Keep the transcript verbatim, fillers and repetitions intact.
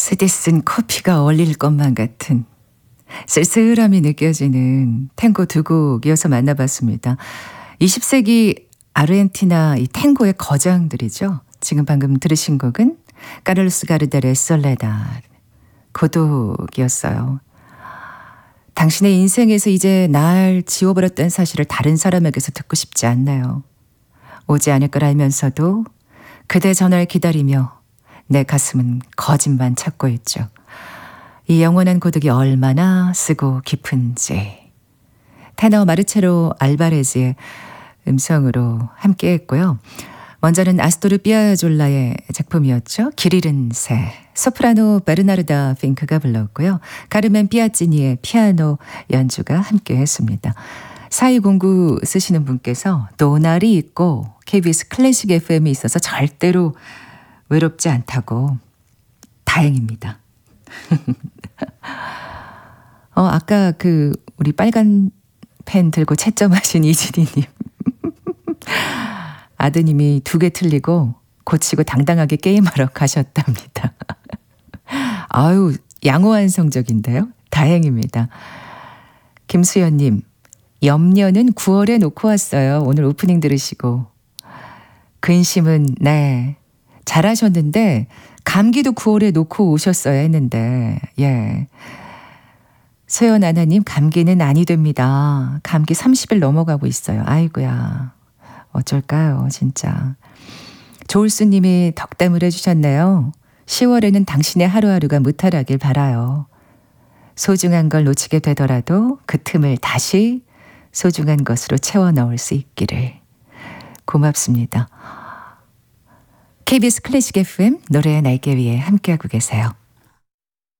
쓰디 쓴 커피가 얼릴 것만 같은 쓸쓸함이 느껴지는 탱고 두 곡 이어서 만나봤습니다. 이십 세기 아르헨티나 이 탱고의 거장들이죠. 지금 방금 들으신 곡은 카를로스 가르델의 솔레다, 고독이었어요. 당신의 인생에서 이제 날 지워버렸다는 사실을 다른 사람에게서 듣고 싶지 않나요? 오지 않을 걸 알면서도 그대 전화를 기다리며 내 가슴은 거짓만 찾고 있죠. 이 영원한 고독이 얼마나 쓰고 깊은지. 테너 마르체로 알바레즈의 음성으로 함께 했고요. 먼저는 아스토르 피아졸라의 작품이었죠. 길 잃은 새. 소프라노 베르나르다 핑크가 불렀고요. 카르멘 피아치니의 피아노 연주가 함께 했습니다. 사이공구 쓰시는 분께서 노날이 있고 케이비에스 클래식 에프엠이 있어서 절대로 외롭지 않다고. 다행입니다. 어, 아까 그 우리 빨간 펜 들고 채점하신 이진희님. 아드님이 두 개 틀리고 고치고 당당하게 게임하러 가셨답니다. 아유, 양호한 성적인데요. 다행입니다. 김수연님, 염려는 구월에 놓고 왔어요. 오늘 오프닝 들으시고. 근심은 네, 잘하셨는데 감기도 구월에 놓고 오셨어야 했는데, 예. 소연 하나님, 감기는 아니 됩니다. 감기 삼십 일 넘어가고 있어요. 아이고야, 어쩔까요, 진짜. 조울수님이 덕담을 해주셨네요. 시월에는 당신의 하루하루가 무탈하길 바라요. 소중한 걸 놓치게 되더라도 그 틈을 다시 소중한 것으로 채워 넣을 수 있기를. 고맙습니다. 케이비에스 클래식 에프엠 노래의 날개 위에 함께하고 계세요.